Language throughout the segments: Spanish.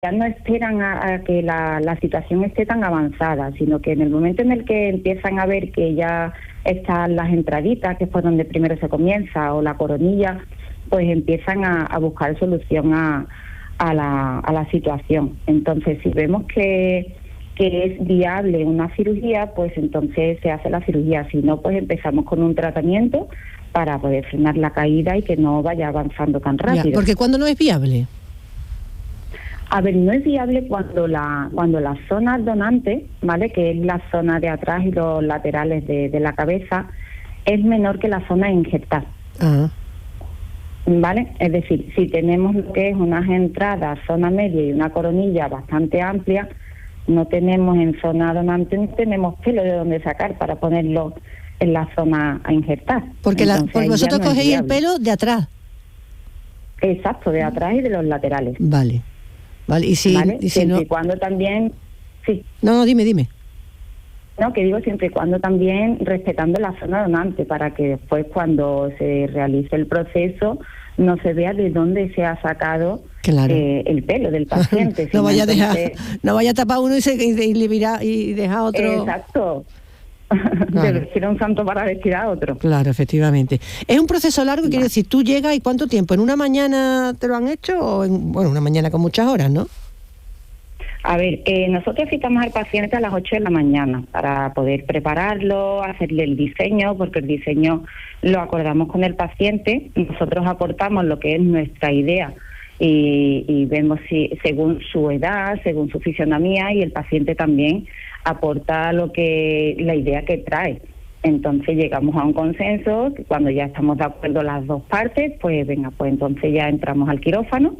ya no esperan a que la situación esté tan avanzada, sino que en el momento en el que empiezan a ver que ya están las entraditas, que es por donde primero se comienza, o la coronilla, pues empiezan a buscar solución a la situación. Entonces, si vemos que es viable una cirugía, pues entonces se hace la cirugía. Si no, pues empezamos con un tratamiento para poder frenar la caída y que no vaya avanzando tan rápido. Ya, porque ¿cuándo no es viable? A ver, no es viable cuando la zona donante, ¿vale?, que es la zona de atrás y los laterales de la cabeza, es menor que la zona injertada. ¿Vale? Es decir, si tenemos lo que es unas entradas, zona media y una coronilla bastante amplia, no tenemos en zona donante, no tenemos pelo de donde sacar para ponerlo en la zona a injertar. Porque vosotros no cogéis el pelo de atrás. Exacto, de atrás y de los laterales. Vale. Y si, ¿vale? y si siempre no... y cuando también... Sí. No, dime. No, que digo siempre y cuando también respetando la zona donante, para que después cuando se realice el proceso no se vea de dónde se ha sacado el pelo del paciente. No vaya a tapar uno y dejar otro. Exacto. Claro. De vestir a un santo para vestir a otro. Claro, efectivamente. Es un proceso largo, quiere decir, tú llegas y ¿cuánto tiempo? ¿En una mañana te lo han hecho o una mañana con muchas horas, no? A ver, nosotros citamos al paciente a las 8 de la mañana para poder prepararlo, hacerle el diseño, porque el diseño lo acordamos con el paciente. Nosotros aportamos lo que es nuestra idea y vemos si según su edad, según su fisionomía, y el paciente también aporta la idea que trae. Entonces llegamos a un consenso, que cuando ya estamos de acuerdo las dos partes, pues entonces ya entramos al quirófano.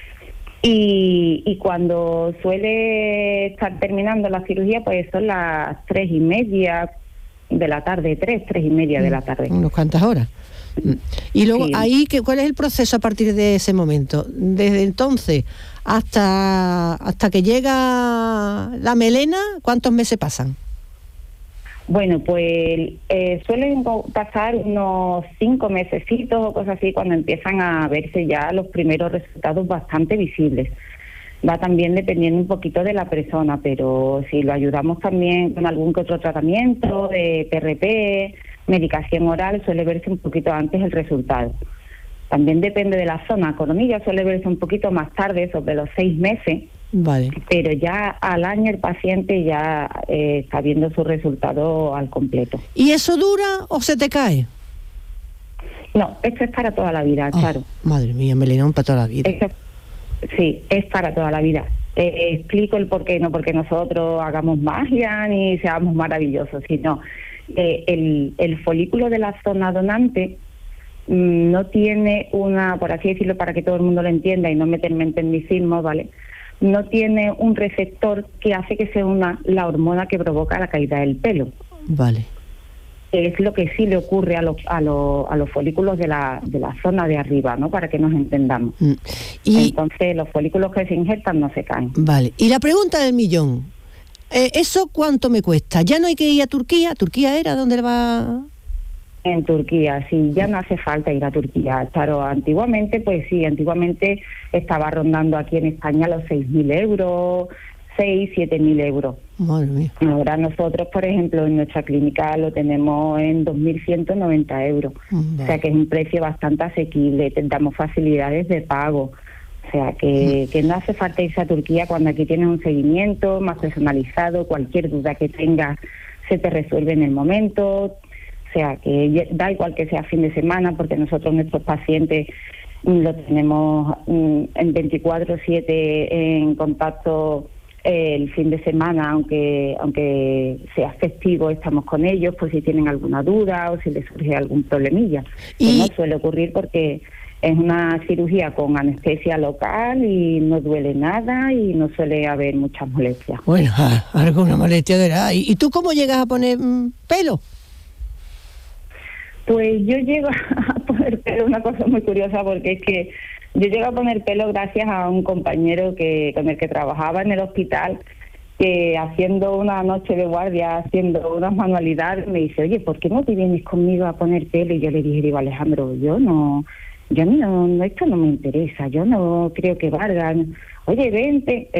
Y cuando suele estar terminando la cirugía, pues son las 3:30 de la tarde, 3:30 de la tarde. Unas cuantas horas. Y luego sí. Ahí, ¿cuál es el proceso a partir de ese momento? Desde entonces hasta que llega la melena, ¿cuántos meses pasan? Bueno, pues suelen pasar unos 5 mesecitos o cosas así, cuando empiezan a verse ya los primeros resultados bastante visibles. Va también dependiendo un poquito de la persona, pero si lo ayudamos también con algún que otro tratamiento de PRP, medicación oral, suele verse un poquito antes el resultado. También depende de la zona. Coronilla suele verse un poquito más tarde, sobre los 6 meses. Vale. Pero ya al año el paciente ya está viendo su resultado al completo. ¿Y eso dura o se te cae? No, esto es para toda la vida, claro. Madre mía, melenón para toda la vida. Sí, es para toda la vida. Explico el por qué, no porque nosotros hagamos magia ni seamos maravillosos, sino el folículo de la zona donante no tiene una, por así decirlo, para que todo el mundo lo entienda y no meterme en tecnicismo, ¿vale?, no tiene un receptor que hace que se una la hormona que provoca la caída del pelo. Vale. Es lo que sí le ocurre a los folículos de la zona de arriba, ¿no?, para que nos entendamos. Entonces los folículos que se injertan no se caen. Vale. Y la pregunta del millón, ¿eso cuánto me cuesta? ¿Ya no hay que ir a Turquía? ¿Turquía era donde va...? En Turquía, sí, ya no hace falta ir a Turquía. Claro, antiguamente estaba rondando aquí en España los 6.000 euros, 7.000 euros. Madre mía. Ahora nosotros, por ejemplo, en nuestra clínica lo tenemos en 2.190 euros. Vale. O sea que es un precio bastante asequible, damos facilidades de pago. O sea que no hace falta irse a Turquía cuando aquí tienes un seguimiento más personalizado, cualquier duda que tengas se te resuelve en el momento. O sea, que da igual que sea fin de semana, porque nosotros nuestros pacientes lo tenemos en 24/7 en contacto el fin de semana, aunque sea festivo, estamos con ellos, pues si tienen alguna duda o si les surge algún problemilla. Que no suele ocurrir porque es una cirugía con anestesia local y no duele nada y no suele haber muchas molestias. Bueno, alguna molestia verá. ¿Y tú cómo llegas a poner pelo? Pues yo llego a poner pelo, una cosa muy curiosa, porque es que yo llego a poner pelo gracias a un compañero con el que trabajaba en el hospital, que haciendo una noche de guardia, haciendo unas manualidades, me dice, oye, ¿por qué no te vienes conmigo a poner pelo? Y yo le dije, digo, Alejandro, esto no me interesa, yo no creo que valgan oye, vente,